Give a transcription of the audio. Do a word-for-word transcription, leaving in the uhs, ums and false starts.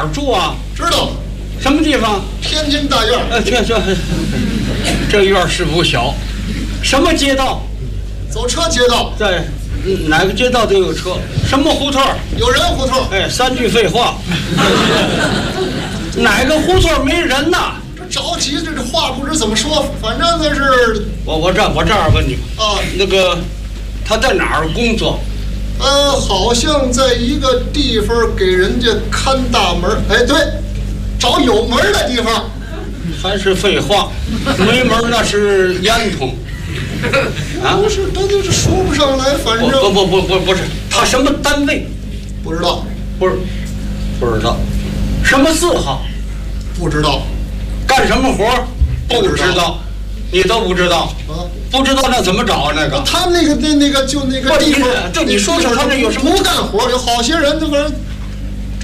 儿住啊？ 知道。 什么地方？ 天津大院。 呃，这这这院是不小。什么街道？ 走车街道。 在哪个街道都有车。什么胡同？ 有人胡同。 哎，三句废话。哪个胡同没人呐？ 这着急，这这话不知怎么说，反正那是我我这我这样问你啊， 那个他在哪儿工作？ 呃，好像在一个地方给人家看大门。哎，对，找有门的地方。 还是废话，没门那是烟囱。啊， 不是，他就是说不上来，反正不不不不不是，他什么单位？ 不知道， 不是，不知道。什么字号？ 不知道。 干什么活？不知道。你都不知道啊？ 不知道那怎么找啊？那个他那个那那个就那个地方， 就你说说他那有什么不干活？有好些人，他反正